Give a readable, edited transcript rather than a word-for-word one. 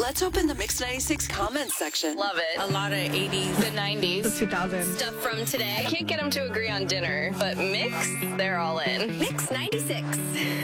Let's open the Mix 96 comments section. Love it. A lot of 80s. The 90s. The 2000s. Stuff from today. I can't get them to agree on dinner, but Mix, they're all in. Mix 96.